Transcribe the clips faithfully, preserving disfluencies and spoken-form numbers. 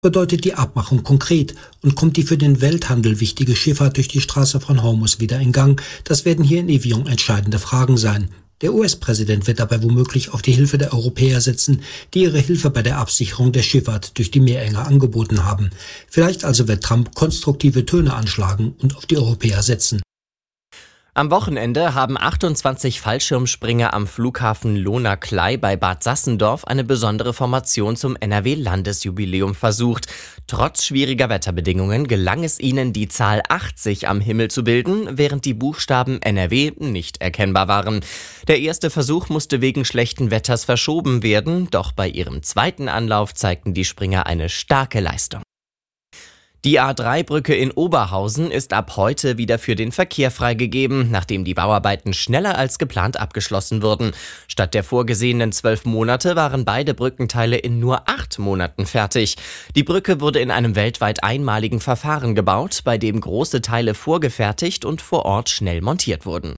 bedeutet die Abmachung konkret und kommt die für den Welthandel wichtige Schifffahrt durch die Straße von Hormuz wieder in Gang? Das werden hier in Evian entscheidende Fragen sein. Der U S-Präsident wird dabei womöglich auf die Hilfe der Europäer setzen, die ihre Hilfe bei der Absicherung der Schifffahrt durch die Meerenge angeboten haben. Vielleicht also wird Trump konstruktive Töne anschlagen und auf die Europäer setzen. Am Wochenende haben achtundzwanzig Fallschirmspringer am Flughafen Lohna-Klei bei Bad Sassendorf eine besondere Formation zum N R W-Landesjubiläum versucht. Trotz schwieriger Wetterbedingungen gelang es ihnen, die Zahl achtzig am Himmel zu bilden, während die Buchstaben N R W nicht erkennbar waren. Der erste Versuch musste wegen schlechten Wetters verschoben werden, doch bei ihrem zweiten Anlauf zeigten die Springer eine starke Leistung. Die A drei Brücke in Oberhausen ist ab heute wieder für den Verkehr freigegeben, nachdem die Bauarbeiten schneller als geplant abgeschlossen wurden. Statt der vorgesehenen zwölf Monate waren beide Brückenteile in nur acht Monaten fertig. Die Brücke wurde in einem weltweit einmaligen Verfahren gebaut, bei dem große Teile vorgefertigt und vor Ort schnell montiert wurden.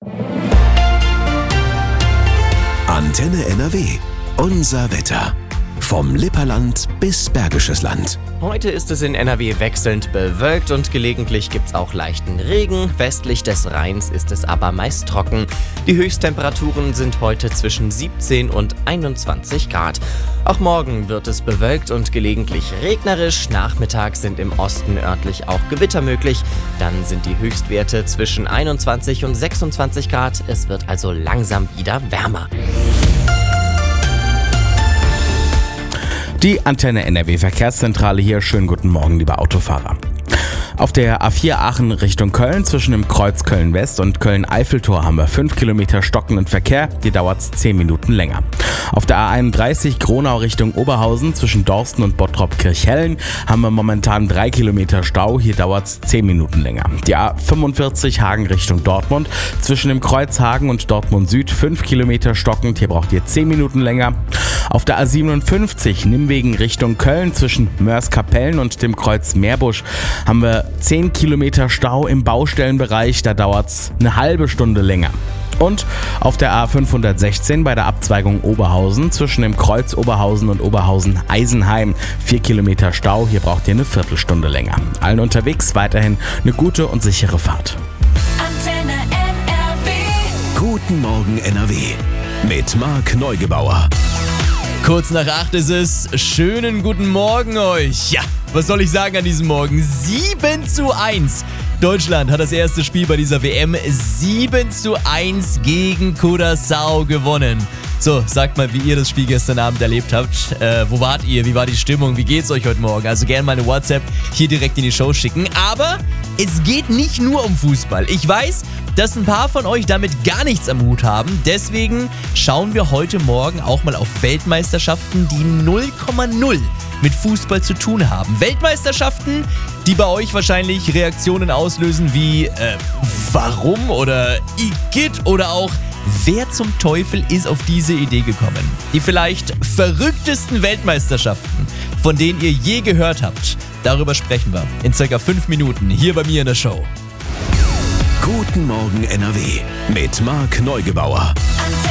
Antenne N R W. Unser Wetter. Vom Lipperland bis Bergisches Land. Heute ist es in N R W wechselnd bewölkt und gelegentlich gibt's auch leichten Regen. Westlich des Rheins ist es aber meist trocken. Die Höchsttemperaturen sind heute zwischen siebzehn und einundzwanzig Grad. Auch morgen wird es bewölkt und gelegentlich regnerisch. Nachmittags sind im Osten örtlich auch Gewitter möglich. Dann sind die Höchstwerte zwischen einundzwanzig und sechsundzwanzig Grad. Es wird also langsam wieder wärmer. Die Antenne N R W Verkehrszentrale hier. Schönen guten Morgen, liebe Autofahrer. Auf der A vier Aachen Richtung Köln zwischen dem Kreuz Köln-West und Köln-Eiffeltor haben wir fünf Kilometer stockenden Verkehr, hier dauert es zehn Minuten länger. Auf der A einunddreißig Gronau Richtung Oberhausen zwischen Dorsten und Bottrop-Kirchhellen haben wir momentan drei Kilometer Stau, hier dauert es zehn Minuten länger. Die A fünfundvierzig Hagen Richtung Dortmund zwischen dem Kreuz Hagen und Dortmund Süd fünf Kilometer stockend, hier braucht ihr zehn Minuten länger. Auf der A siebenundfünfzig Nimwegen Richtung Köln zwischen Mörs-Kapellen und dem Kreuz Meerbusch haben wir zehn Kilometer Stau im Baustellenbereich, da dauert es eine halbe Stunde länger. Und auf der A fünfhundertsechzehn bei der Abzweigung Oberhausen zwischen dem Kreuz Oberhausen und Oberhausen-Eisenheim vier Kilometer Stau, hier braucht ihr eine Viertelstunde länger. Allen unterwegs weiterhin eine gute und sichere Fahrt. Antenne N R W. Guten Morgen N R W mit Marc Neugebauer. Kurz nach acht ist es. Schönen guten Morgen euch. Ja, was soll ich sagen an diesem Morgen? sieben zu eins. Deutschland hat das erste Spiel bei dieser W M sieben zu eins gegen Curaçao gewonnen. So, sagt mal, wie ihr das Spiel gestern Abend erlebt habt. Äh, wo wart ihr? Wie war die Stimmung? Wie geht's euch heute Morgen? Also gerne meine WhatsApp hier direkt in die Show schicken. Aber es geht nicht nur um Fußball. Ich weiß, dass ein paar von euch damit gar nichts am Hut haben. Deswegen schauen wir heute Morgen auch mal auf Weltmeisterschaften, die null Komma null mit Fußball zu tun haben. Weltmeisterschaften, die bei euch wahrscheinlich Reaktionen auslösen wie äh, warum oder Igitt oder auch wer zum Teufel ist auf diese Idee gekommen? Die vielleicht verrücktesten Weltmeisterschaften, von denen ihr je gehört habt. Darüber sprechen wir in circa fünf Minuten hier bei mir in der Show. Guten Morgen N R W mit Marc Neugebauer.